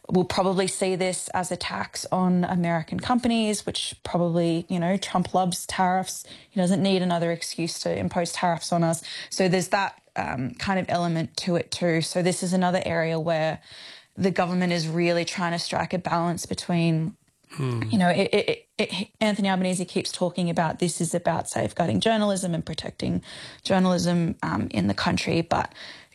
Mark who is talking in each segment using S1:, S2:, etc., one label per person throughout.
S1: We'll probably see this as a tax on American companies, which probably, Trump loves tariffs. He doesn't need another excuse to impose tariffs on us. So there's that kind of element to it too. So this is another area where the government is really trying to strike a balance between, Anthony Albanese keeps talking about this is about safeguarding journalism and protecting journalism in the country, but,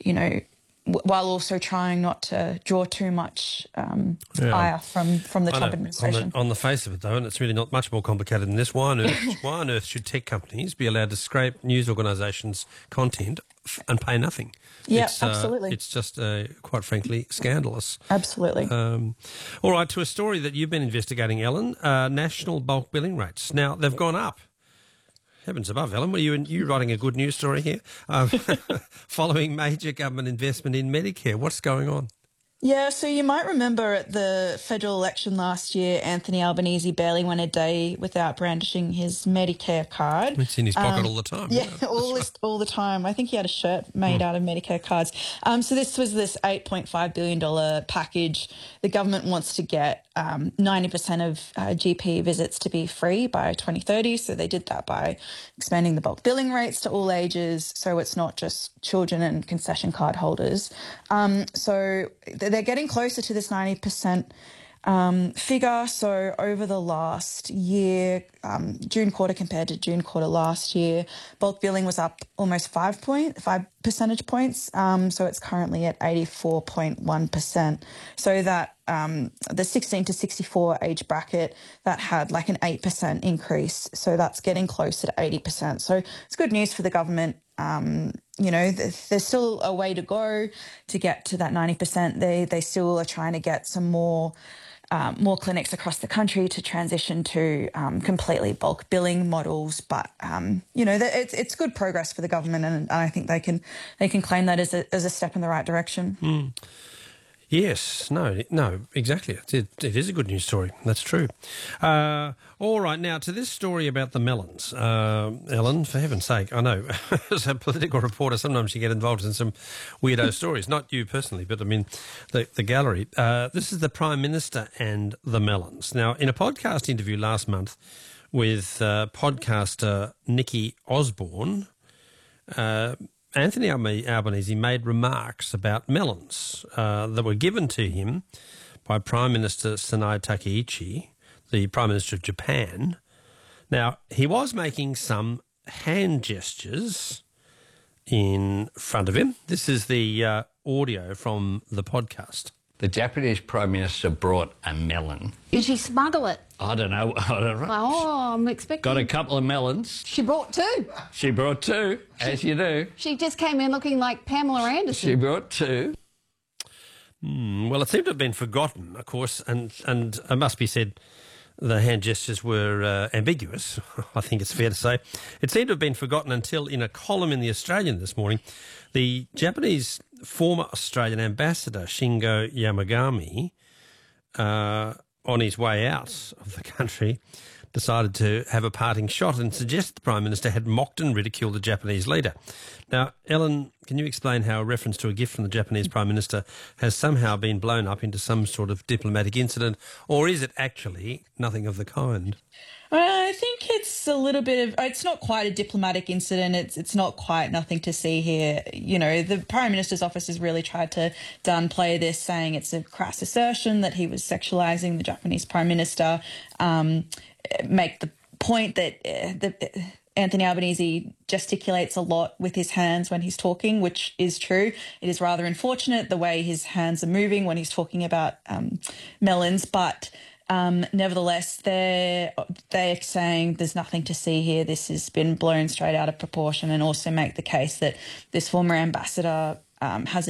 S1: while also trying not to draw too much ire from the Trump administration.
S2: On the face of it, though, and it's really not much more complicated than this, why on earth should tech companies be allowed to scrape news organisations' content and pay nothing?
S1: Yeah, absolutely.
S2: It's just, quite frankly, scandalous.
S1: Absolutely.
S2: All right, to a story that you've been investigating, Ellen, national bulk billing rates. Now, they've gone up. Heavens above, Ellen, were you writing a good news story here? Following major government investment in Medicare. What's going on?
S1: Yeah, so you might remember at the federal election last year, Anthony Albanese barely went a day without brandishing his Medicare card.
S2: It's in his pocket all the time.
S1: Yeah, all the time. I think he had a shirt made out of Medicare cards. So this was this $8.5 billion package. The government wants to get 90% of GP visits to be free by 2030. So they did that by expanding the bulk billing rates to all ages. So it's not just children and concession card holders. So they're getting closer to this 90% figure. So over the last year, June quarter compared to June quarter last year, bulk billing was up almost 5 percentage points. So it's currently at 84.1%. So that the 16 to 64 age bracket, that had like an 8% increase. So that's getting closer to 80%. So it's good news for the government. There's still a way to go to get to that 90%. They still are trying to get some more clinics across the country to transition to completely bulk billing models. But it's good progress for the government, and I think they can claim that as a step in the right direction.
S2: Yes, no, exactly. It is a good news story. That's true. All right, now to this story about the melons. Ellen, for heaven's sake, I know, as a political reporter, sometimes you get involved in some weirdo stories. Not you personally, but I mean the gallery. This is the Prime Minister and the melons. Now, in a podcast interview last month with podcaster Nikki Osborne, Anthony Albanese made remarks about melons that were given to him by Prime Minister Sanae Takaichi, the Prime Minister of Japan. Now, he was making some hand gestures in front of him. This is the audio from the podcast.
S3: The Japanese Prime Minister brought a melon.
S4: Did she smuggle it?
S3: I don't know.
S4: Oh, I'm expecting...
S3: Got a couple of melons.
S4: She brought two.
S3: She brought two, as you do.
S4: She just came in looking like Pamela Anderson.
S3: She brought two.
S2: Well, it seemed to have been forgotten, of course, and it must be said the hand gestures were ambiguous, I think it's fair to say. It seemed to have been forgotten until in a column in The Australian this morning, the Japanese former Australian ambassador Shingo Yamagami, on his way out of the country, decided to have a parting shot and suggest the Prime Minister had mocked and ridiculed the Japanese leader. Now, Ellen, can you explain how a reference to a gift from the Japanese Prime Minister has somehow been blown up into some sort of diplomatic incident, or is it actually nothing of the kind?
S1: I think it's a little bit of, it's not quite a diplomatic incident. It's not quite nothing to see here. The Prime Minister's office has really tried to downplay this, saying it's a crass assertion that he was sexualising the Japanese Prime Minister, make the point that Anthony Albanese gesticulates a lot with his hands when he's talking, which is true. It is rather unfortunate the way his hands are moving when he's talking about melons, but nevertheless, they're saying there's nothing to see here. This has been blown straight out of proportion, and also make the case that this former ambassador has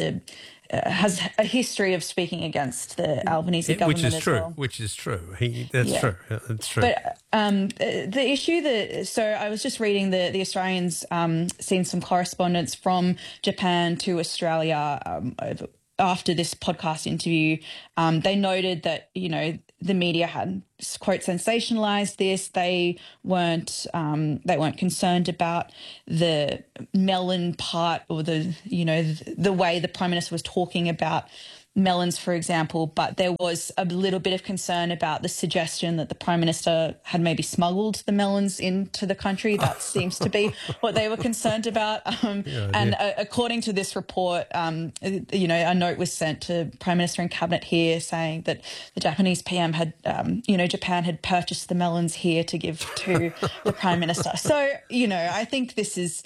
S1: a history of speaking against the Albanese government as well.
S2: Which is true. That's true. It's true.
S1: But the issue so I was just reading the Australians seen some correspondence from Japan to Australia after this podcast interview. They noted that, the media had, quote, sensationalized this. They weren't concerned about the melon part, or the way the Prime Minister was talking about melons, for example, but there was a little bit of concern about the suggestion that the Prime Minister had maybe smuggled the melons into the country. That seems to be what they were concerned about. According to this report, a note was sent to Prime Minister and Cabinet here saying that the Japanese PM had, Japan had purchased the melons here to give to the Prime Minister. So, I think this is...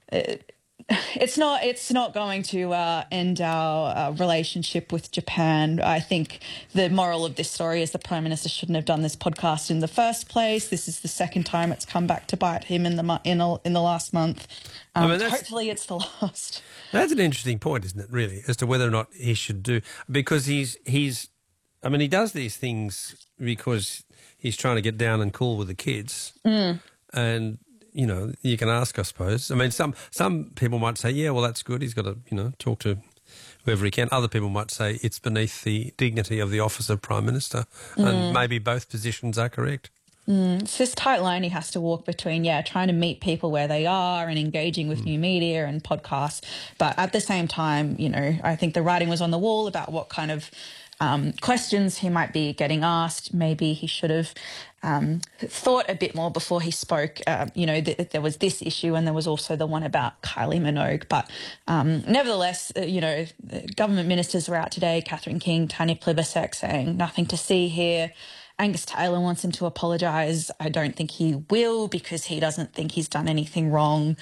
S1: It's not going to end our relationship with Japan. I think the moral of this story is the Prime Minister shouldn't have done this podcast in the first place. This is the second time it's come back to bite him in the last month. Hopefully it's the last.
S2: That's an interesting point, isn't it, really, as to whether or not he should do, because he does these things because he's trying to get down and cool with the kids. And you can ask, I suppose. I mean, some people might say, yeah, well, that's good. He's got to, talk to whoever he can. Other people might say it's beneath the dignity of the office of Prime Minister, and maybe both positions are correct.
S1: It's this tight line he has to walk between, trying to meet people where they are and engaging with new media and podcasts. But at the same time, I think the writing was on the wall about what kind of questions he might be getting asked. Maybe he should have thought a bit more before he spoke. There was this issue and there was also the one about Kylie Minogue. But nevertheless, government ministers were out today, Catherine King, Tanya Plibersek, saying nothing to see here. Angus Taylor wants him to apologise. I don't think he will because he doesn't think he's done anything wrong.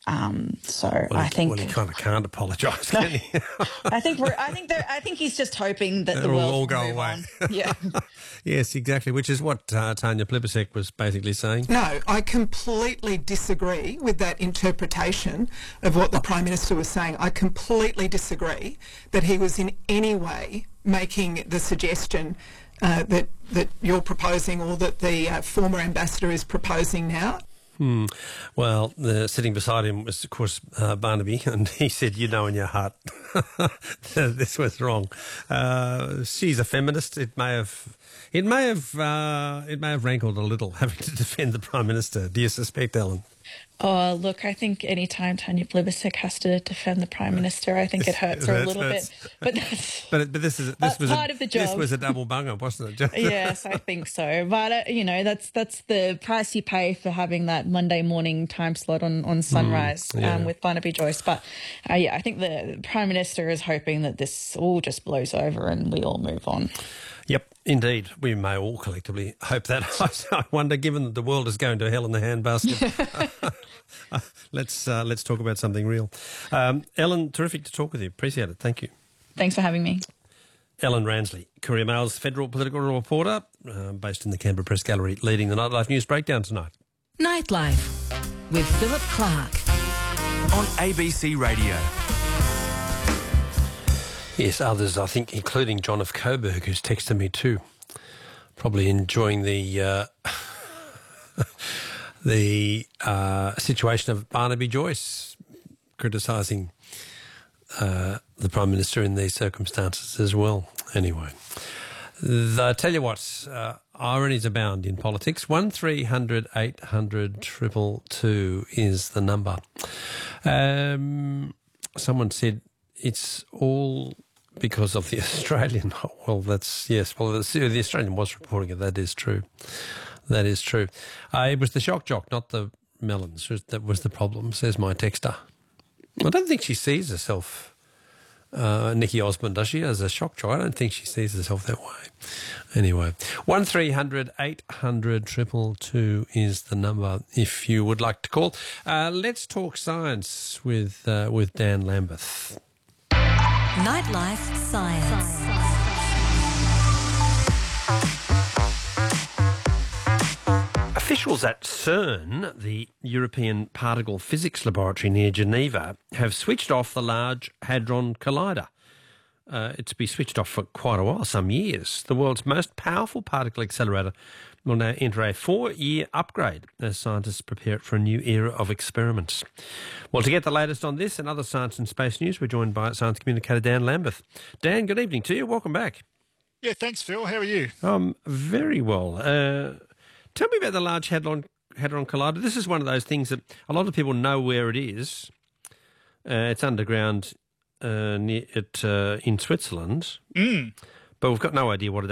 S1: I think
S2: he kind of can't apologise, can he?
S1: I think he's just hoping that the
S2: It'll
S1: world
S2: all
S1: will
S2: go
S1: move
S2: away.
S1: on. Yeah.
S2: Yes, exactly. Which is what Tanya Plibersek was basically saying.
S5: No, I completely disagree with that interpretation of what the Prime Minister was saying. I completely disagree that he was in any way making the suggestion that you're proposing or that the former ambassador is proposing now.
S2: Well, sitting beside him was, of course, Barnaby, and he said, in your heart, this was wrong. She's a feminist. It may have rankled a little having to defend the Prime Minister. Do you suspect, Ellen?
S1: Oh, look, I think any time Tanya Plibersek has to defend the Prime Minister, I think it hurts her a little bit. But this was part of the job.
S2: This was a double bunger, wasn't it?
S1: Yes, I think so. But, that's the price you pay for having that Monday morning time slot on Sunrise with Barnaby Joyce. But, I think the Prime Minister is hoping that this all just blows over and we all move on.
S2: Yep, indeed. We may all collectively hope that. I wonder, given that the world is going to hell in the handbasket, let's talk about something real. Ellen, terrific to talk with you. Appreciate it. Thank you.
S1: Thanks for having me.
S2: Ellen Ransley, Courier Mail's federal political reporter, based in the Canberra Press Gallery, leading the Nightlife News Breakdown tonight.
S6: Nightlife with Philip Clark
S7: on ABC Radio.
S2: Yes, others, I think, including John of Coburg, who's texted me too, probably enjoying the situation of Barnaby Joyce criticising the Prime Minister in these circumstances as well. Anyway, I tell you what, ironies abound in politics. 1300 800 222 is the number. Someone said it's all because of the Australian. Well, that's, yes. Well, the Australian was reporting it. That is true. That is true. It was the shock jock, not the melons, that was the problem, says my texter. I don't think she sees herself, Nikki Osmond, does she, as a shock jock? I don't think she sees herself that way. Anyway, 1300 800 222 is the number if you would like to call. Let's talk science with Dan Lambeth.
S6: Nightlife Science.
S2: Officials at CERN, the European Particle Physics Laboratory near Geneva, have switched off the Large Hadron Collider. It's been switched off for quite a while, some years. The world's most powerful particle accelerator will now enter a 4-year upgrade as scientists prepare it for a new era of experiments. Well, to get the latest on this and other science and space news, we're joined by science communicator Dan Lambeth. Dan, good evening to you. Welcome back.
S8: Yeah, thanks, Phil. How are you?
S2: Very well. Tell me about the Large Hadron Collider. This is one of those things that a lot of people know where it is. It's underground in Switzerland, but we've got no idea what